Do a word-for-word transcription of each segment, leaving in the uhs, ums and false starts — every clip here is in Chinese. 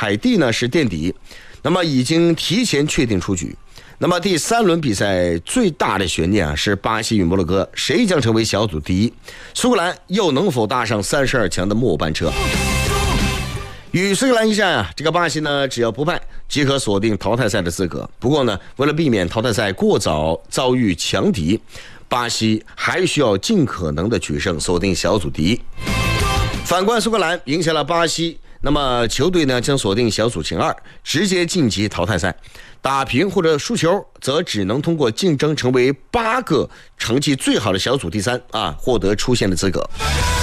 海地呢是垫底，那么已经提前确定出局。那么第三轮比赛最大的悬念啊是巴西与摩洛哥，谁将成为小组第一？苏格兰又能否搭上三十二强的末班车？与苏格兰一战啊，这个巴西呢只要不败即可锁定淘汰赛的资格。不过呢，为了避免淘汰赛过早遭遇强敌，巴西还需要尽可能的取胜，锁定小组第一。反观苏格兰赢下了巴西，那么球队呢将锁定小组前二，直接晋级淘汰赛。打平或者输球则只能通过竞争成为八个成绩最好的小组第三啊，获得出线的资格。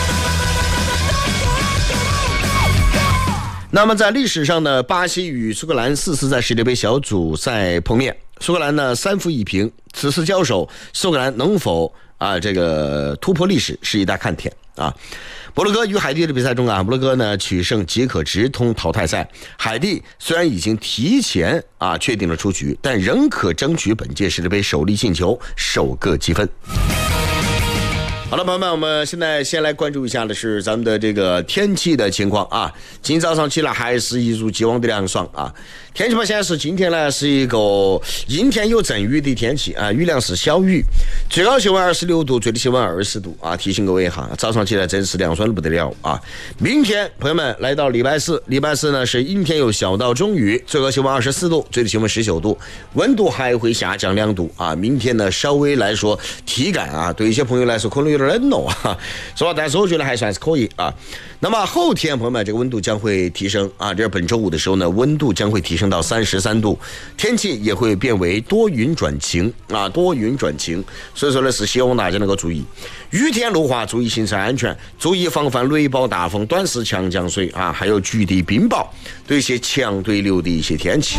那么在历史上呢，巴西与苏格兰四次在世界杯小组赛碰面，苏格兰呢三负一平。此次交手，苏格兰能否啊这个突破历史是一大看点啊。摩洛哥与海地的比赛中啊，摩洛哥呢取胜即可直通淘汰赛。海地虽然已经提前啊确定了出局，但仍可争取本届世界杯首粒进球，首个积分。好了，朋友们，我们现在先来关注一下的是咱们的这个天气的情况啊。今早上起来还是一如既往的凉爽啊。天气报显示，今天呢是一个阴天有阵雨的天气啊，雨量是小雨，最高气温二十六度，最低气温二十度啊。提醒各位哈，早上起来真是凉爽的不得了啊。明天朋友们来到礼拜四，礼拜四呢是阴天有小到中雨，最高气温二十四度，最低气温十九度，温度还会下降两度啊。明天呢稍微来说体感啊，对一些朋友来说可能有点冷哦啊，是吧？但是我觉得还算是可以啊。那么后天朋友们，这个温度将会提升啊，这是本周五的时候呢，温度将会提升到三十三度，天气也会变为多云转晴啊，多云转晴。所以说呢，是希望大家能够注意雨天路滑，注意行车安全，注意防范雷暴大风、短时强降水啊，还有局地冰雹，对一些强对流的一些天气。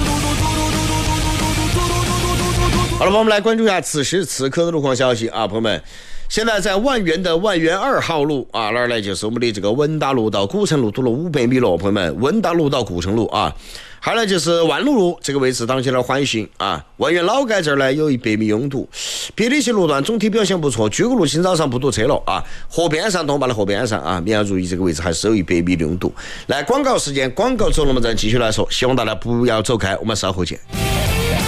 好了，我们来关注一下此时此刻的路况消息啊，朋友们。现在在万源的万源二号路啊，那儿来就是我们的这个文达路到古城路堵了五百米了，朋友们，文达路到古城路啊，还有呢就是万路路这个位置当起了环形啊，万源老街这儿呢有一百米拥堵，别的一些路段总体表现不错，居谷路今早上不堵车了啊，河边上东坝的河边上啊，你要注意这个位置还是有一百米的拥堵。来广告时间，广告之后我们再继续来说，希望大家不要走开，我们稍后见。